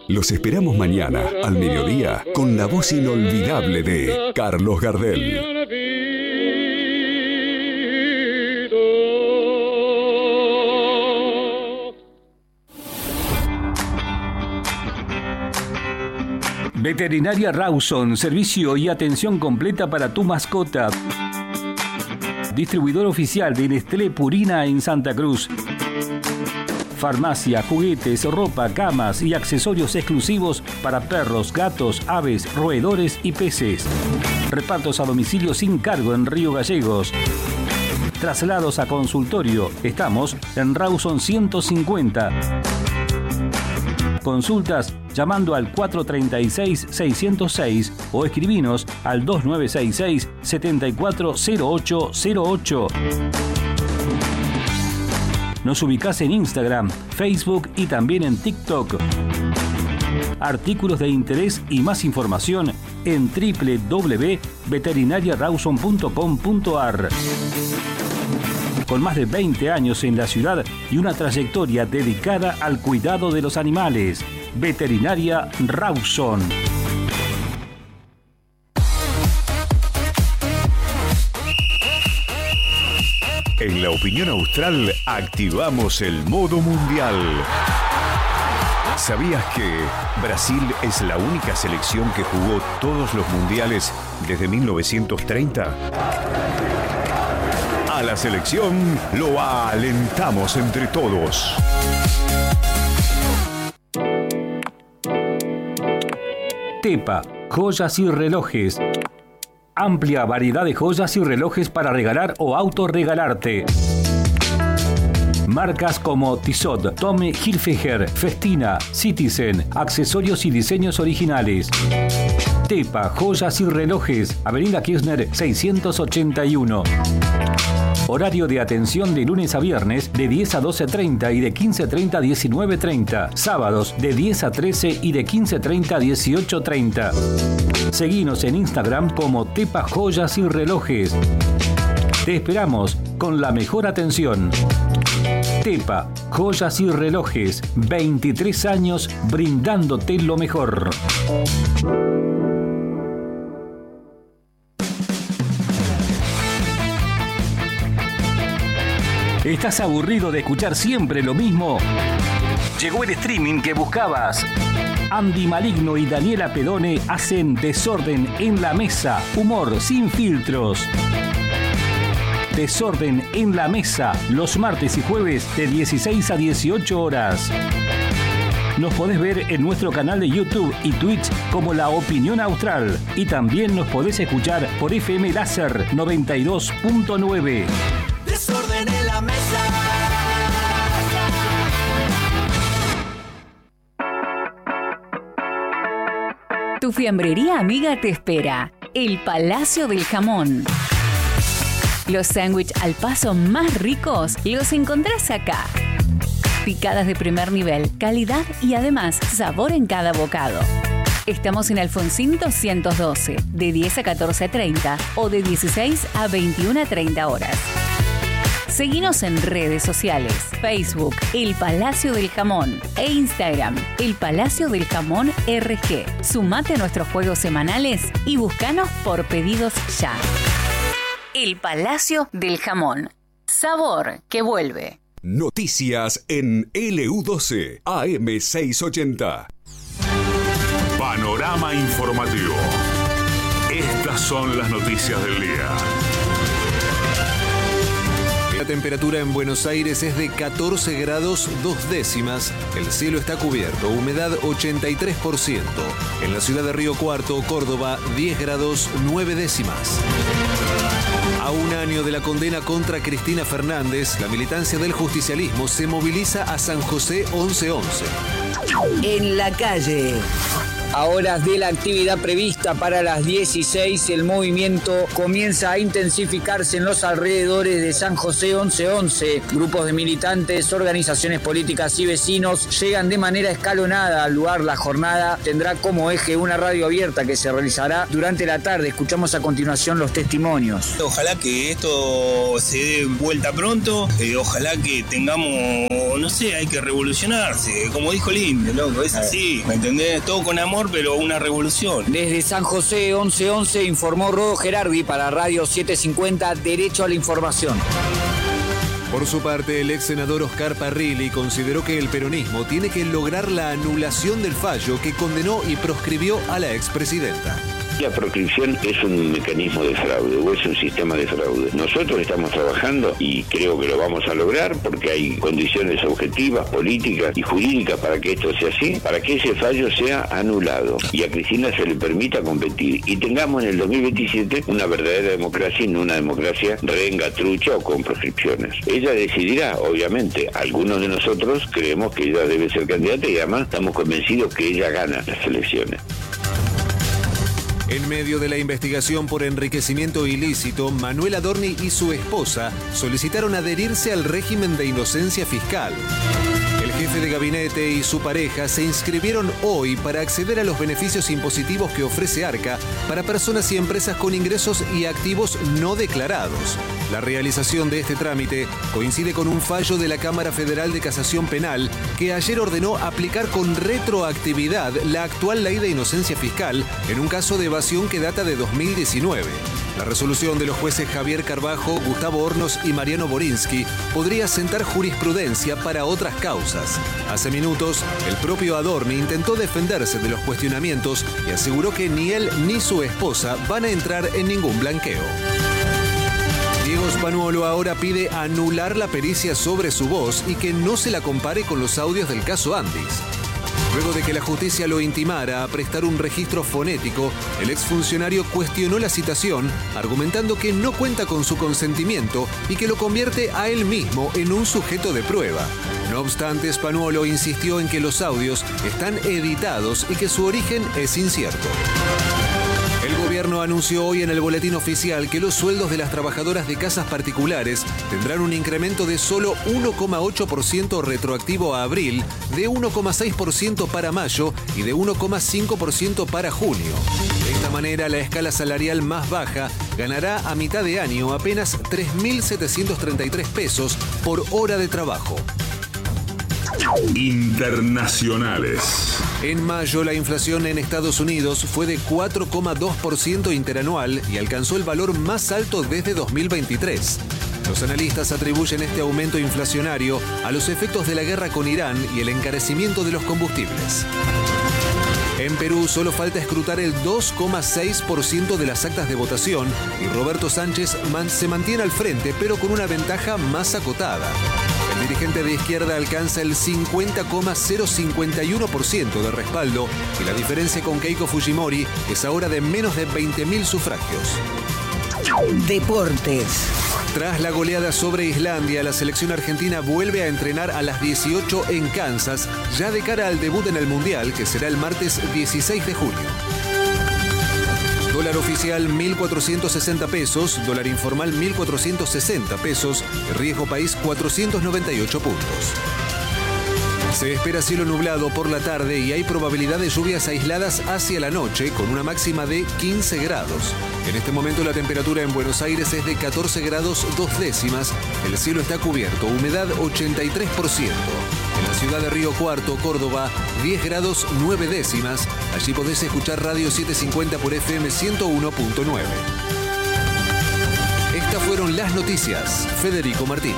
Los esperamos mañana al mediodía con la voz inolvidable de Carlos Gardel. Veterinaria Rawson, servicio y atención completa para tu mascota. Distribuidor oficial de Nestlé Purina en Santa Cruz. Farmacia, juguetes, ropa, camas y accesorios exclusivos para perros, gatos, aves, roedores y peces. Repartos a domicilio sin cargo en Río Gallegos. Traslados a consultorio. Estamos en Rawson 150. Consultas llamando al 436-606 o escribinos al 2966-740808. Nos ubicás en Instagram, Facebook y también en TikTok. Artículos de interés y más información en www.veterinariarawson.com.ar. Con más de 20 años en la ciudad y una trayectoria dedicada al cuidado de los animales. Veterinaria Rawson. En La Opinión Austral activamos el modo mundial. ¿Sabías que Brasil es la única selección que jugó todos los mundiales desde 1930? A la selección lo alentamos entre todos. Tepa, joyas y relojes. Amplia variedad de joyas y relojes para regalar o autorregalarte. Marcas como Tissot, Tommy Hilfiger, Festina, Citizen, accesorios y diseños originales. Tepa, joyas y relojes, Avenida Kirchner 681. Horario de atención de lunes a viernes de 10 a 12:30 y de 15:30 a 19:30. Sábados de 10 a 13 y de 15:30 a 18:30. Seguinos en Instagram como Tepa Joyas y Relojes. Te esperamos con la mejor atención. Tepa, joyas y relojes, 23 años brindándote lo mejor. ¿Estás aburrido de escuchar siempre lo mismo? Llegó el streaming que buscabas. Andy Maligno y Daniela Pedone hacen Desorden en la Mesa, humor sin filtros. Desorden en la Mesa, los martes y jueves de 16 a 18 horas. Nos podés ver en nuestro canal de YouTube y Twitch como La Opinión Austral. Y también nos podés escuchar por FM Láser 92.9. Desorden en la Mesa. Tu fiambrería amiga te espera. El Palacio del Jamón. Los sándwiches al paso más ricos los encontrás acá. Picadas de primer nivel, calidad y además sabor en cada bocado. Estamos en Alfonsín 212, de 10 a 14:30 o de 16 a 21:30 horas. Seguinos en redes sociales, Facebook, El Palacio del Jamón e Instagram, El Palacio del Jamón RG. Sumate a nuestros juegos semanales y búscanos por pedidos ya. El Palacio del Jamón. Sabor que vuelve. Noticias en LU12 AM 680. Panorama informativo. Estas son las noticias del día. La temperatura en Buenos Aires es de 14 grados 2 décimas. El cielo está cubierto, humedad 83%. En la ciudad de Río Cuarto, Córdoba, 10 grados 9 décimas. A un año de la condena contra Cristina Fernández, la militancia del justicialismo se moviliza a San José 1111. En la calle. A horas de la actividad prevista para las 16, el movimiento comienza a intensificarse en los alrededores de San José 1111. Grupos de militantes, organizaciones políticas y vecinos llegan de manera escalonada al lugar. La jornada tendrá como eje una radio abierta que se realizará durante la tarde. Escuchamos a continuación los testimonios. Ojalá que esto se dé vuelta pronto, ojalá que tengamos, no sé, hay que revolucionarse, como dijo el indio, loco, es así, ¿me entendés? Todo con amor, pero una revolución. Desde San José 1111 informó Rodo Gerardi para Radio 750, Derecho a la Información. Por su parte, el ex senador Oscar Parrilli consideró que el peronismo tiene que lograr la anulación del fallo que condenó y proscribió a la expresidenta. La proscripción es un mecanismo de fraude o es un sistema de fraude. Nosotros estamos trabajando y creo que lo vamos a lograr porque hay condiciones objetivas, políticas y jurídicas para que esto sea así, para que ese fallo sea anulado y a Cristina se le permita competir y tengamos en el 2027 una verdadera democracia y no una democracia renga, trucha o con proscripciones. Ella decidirá, obviamente. Algunos de nosotros creemos que ella debe ser candidata y además estamos convencidos que ella gana las elecciones. En medio de la investigación por enriquecimiento ilícito, Manuel Adorni y su esposa solicitaron adherirse al régimen de inocencia fiscal. El jefe de gabinete y su pareja se inscribieron hoy para acceder a los beneficios impositivos que ofrece Arca para personas y empresas con ingresos y activos no declarados. La realización de este trámite coincide con un fallo de la Cámara Federal de Casación Penal que ayer ordenó aplicar con retroactividad la actual ley de inocencia fiscal en un caso de evasión que data de 2019. La resolución de los jueces Javier Carbajo, Gustavo Hornos y Mariano Borinsky podría sentar jurisprudencia para otras causas. Hace minutos, el propio Adorni intentó defenderse de los cuestionamientos y aseguró que ni él ni su esposa van a entrar en ningún blanqueo. Diego Spanuolo ahora pide anular la pericia sobre su voz y que no se la compare con los audios del caso Andis. Luego de que la justicia lo intimara a prestar un registro fonético, el exfuncionario cuestionó la citación, argumentando que no cuenta con su consentimiento y que lo convierte a él mismo en un sujeto de prueba. No obstante, Spanuolo insistió en que los audios están editados y que su origen es incierto. El gobierno anunció hoy en el boletín oficial que los sueldos de las trabajadoras de casas particulares tendrán un incremento de solo 1,8% retroactivo a abril, de 1,6% para mayo y de 1,5% para junio. De esta manera, la escala salarial más baja ganará a mitad de año apenas 3.733 pesos por hora de trabajo. Internacionales. En mayo, la inflación en Estados Unidos fue de 4,2% interanual y alcanzó el valor más alto desde 2023. Los analistas atribuyen este aumento inflacionario a los efectos de la guerra con Irán y el encarecimiento de los combustibles. En Perú solo falta escrutar el 2,6% de las actas de votación y Roberto Sánchez se mantiene al frente, pero con una ventaja más acotada. El dirigente de izquierda alcanza el 50,051% de respaldo y la diferencia con Keiko Fujimori es ahora de menos de 20.000 sufragios. Deportes. Tras la goleada sobre Islandia, la selección argentina vuelve a entrenar a las 18 en Kansas, ya de cara al debut en el Mundial, que será el martes 16 de junio. Dólar oficial 1.460 pesos, dólar informal 1.460 pesos, riesgo país 498 puntos. Se espera cielo nublado por la tarde y hay probabilidad de lluvias aisladas hacia la noche con una máxima de 15 grados. En este momento la temperatura en Buenos Aires es de 14 grados 2 décimas, el cielo está cubierto, humedad 83%. En la ciudad de Río Cuarto, Córdoba, 10 grados 9 décimas. Allí podés escuchar Radio 750 por FM 101.9. Estas fueron las noticias. Federico Martín.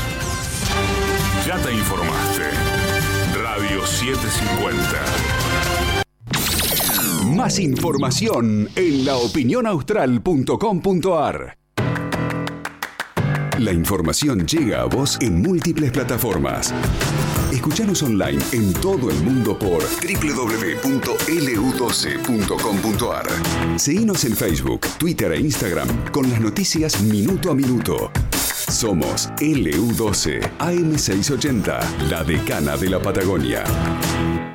Ya te informaste. Radio 750. Más información en laopinionaustral.com.ar. La información llega a vos en múltiples plataformas. Escuchanos online en todo el mundo por www.lu12.com.ar. Seguinos en Facebook, Twitter e Instagram con las noticias minuto a minuto. Somos LU12 AM680, la decana de la Patagonia.